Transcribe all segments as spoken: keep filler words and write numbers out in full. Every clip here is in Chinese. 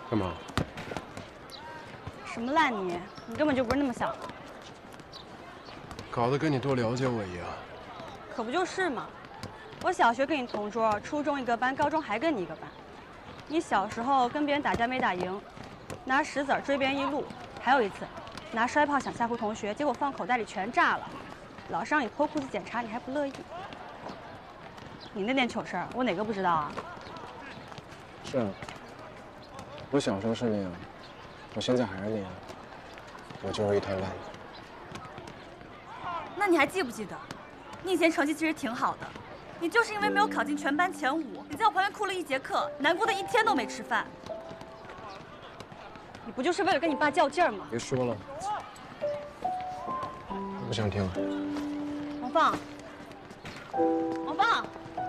干嘛？ 什么烂泥？你根本就不是那么想的。 搞得跟你多了解我一样。 可不就是嘛！我小学跟你同桌，初中一个班，高中还跟你一个班。你小时候跟别人打架没打赢，拿石子追别人一路；还有一次，拿摔炮想吓唬同学，结果放口袋里全炸了。老师让你脱裤子检查，你还不乐意。你那点糗事儿，我哪个不知道啊？ 是啊，我小时候是那样，我现在还是那样，我就是一团烂。 那你还记不记得，你以前成绩其实挺好的，你就是因为没有考进全班前五，你在我旁边哭了一节课，难过的一天都没吃饭。你不就是为了跟你爸较劲儿吗？ 别说了，我不想听了。 王放，王放，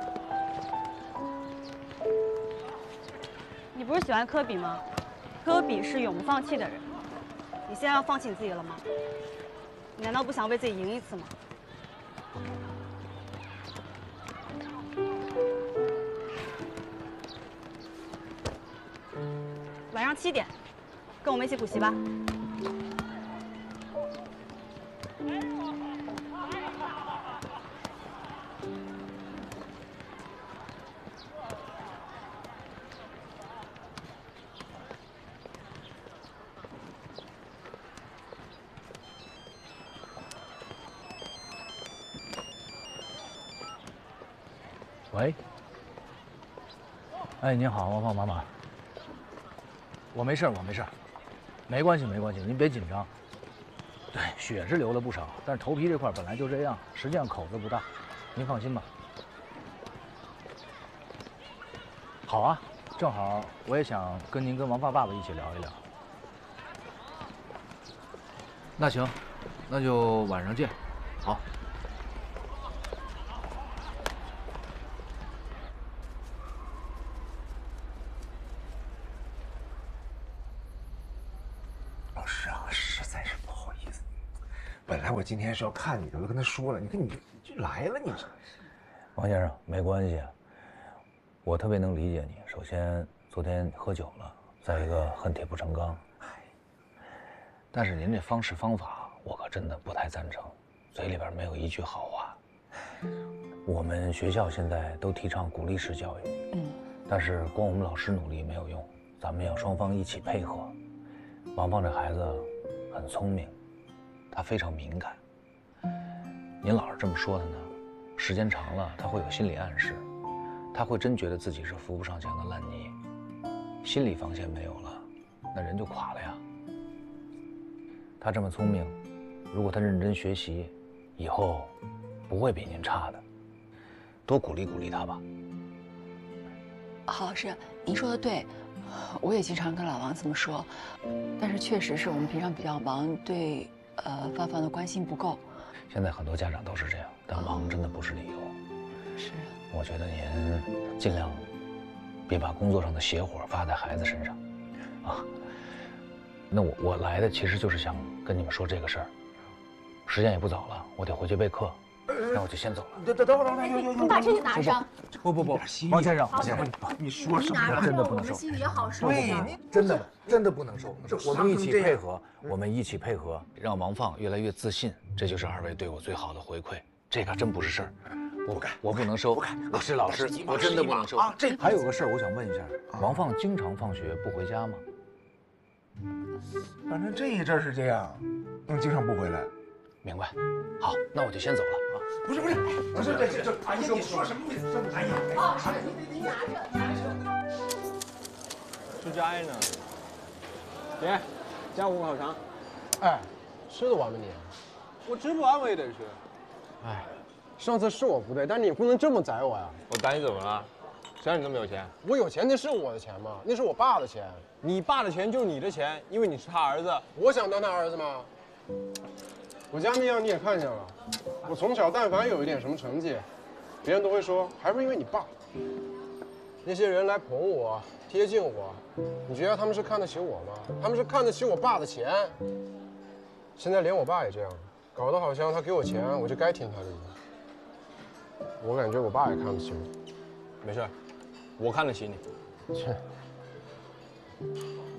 你不是喜欢科比吗？科比是永不放弃的人，你现在要放弃你自己了吗？你难道不想为自己赢一次吗？晚上七点，跟我们一起补习吧。 喂，哎，您好，王放妈妈。我没事，我没事，没关系，没关系，您别紧张。对，血是流了不少，但是头皮这块本来就这样，实际上口子不大，您放心吧。好啊，正好我也想跟您跟王放爸爸一起聊一聊。那行，那就晚上见，好。 本来我今天是要看你的，我都跟他说了，你看你就来了，你这。 王先生，没关系，我特别能理解你。首先，昨天喝酒了，再一个恨铁不成钢。但是您这方式方法，我可真的不太赞成，嘴里边没有一句好话。我们学校现在都提倡鼓励式教育，嗯，但是光我们老师努力没有用，咱们要双方一起配合。王放这孩子很聪明。他非常敏感，您老是这么说他呢，时间长了他会有心理暗示，他会真觉得自己是扶不上墙的烂泥，心理防线没有了，那人就垮了呀。他这么聪明，如果他认真学习，以后不会比您差的，多鼓励鼓励他吧。 郝老师，您说的对，我也经常跟老王这么说，但是确实是我们平常比较忙，对。呃，芳芳的关心不够。 现在很多家长都是这样，但忙真的不是理由。 是。 我觉得您尽量别把工作上的邪火发在孩子身上，啊。那我我来的其实就是想跟你们说这个事儿。时间也不早了，我得回去备课，那我就先走了。 等等等会儿，等会儿， 你把这个拿上。 不不不，王先生，王先生， 你说什么？ 我真的不能收。 心里也好受。 对，你真的真的不能收。我们一起配合，我们一起配合，让王放越来越自信，这就是二位对我最好的回馈。这可真不是事儿，我不敢，我不能收。 不敢， 我是老师，我真的不能收啊。这还有个事儿，我想问一下，王放经常放学不回家吗？ 反正这一阵是这样，能经常不回来。 明白。好，那我就先走了啊。 不是不是，不是这这这，哎呀，你说什么意思？哎呀， 郝老师，你你拿着拿着。 吃斋呢。姐，加五烤肠。 哎，吃得完吗你？ 我吃不完我也得吃。 哎，上次是我不对，但你不能这么宰我呀。 我宰你怎么了？谁让你那么有钱？ 我有钱那是我的钱吗？那是我爸的钱。 你爸的钱就是你的钱，因为你是他儿子。 我想当他儿子吗？我家那样你也看见了，我从小但凡有一点什么成绩，别人都会说还不是因为你爸。那些人来捧我、贴近我，你觉得他们是看得起我吗？他们是看得起我爸的钱。现在连我爸也这样，搞得好像他给我钱，我就该听他的一样。我感觉我爸也看不起我。 没事，我看得起你。 切，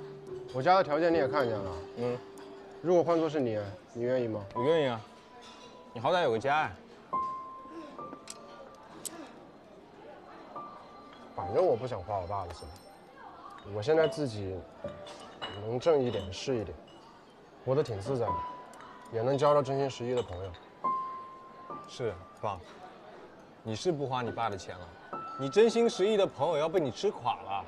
我家的条件你也看见了， 嗯， 如果换作是你，你愿意吗？ 我愿意啊。你好歹有个家呀。 反正我不想花我爸的钱，我现在自己能挣一点是一点，活得挺自在的，也能交到真心实意的朋友。 是，爸，你是不花你爸的钱了，你真心实意的朋友要被你吃垮了。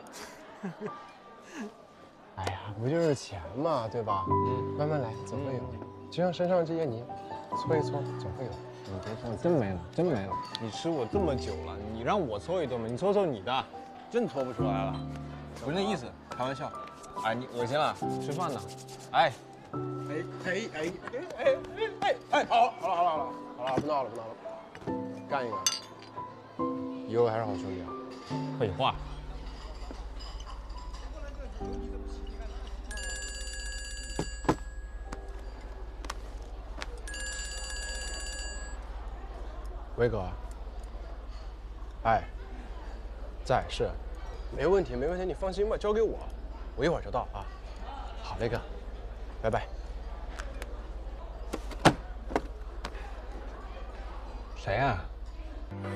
哎呀，不就是钱嘛，对吧？嗯，慢慢来，总会有。就像身上这些泥，搓一搓，总会有。 你别说，真没了，真没了。你吃我这么久了，你让我搓一顿吧，你搓搓你的，真搓不出来了。不是那意思，开玩笑。哎，你恶心了，吃饭呢。哎， 哎哎哎哎哎哎哎，好，好了好了好了好了，不闹了不闹了，干一个，以后还是好兄弟啊。 废话。 威哥，哎，在是，没问题没问题，你放心吧，交给我，我一会儿就到啊。好嘞哥，拜拜。 谁呀？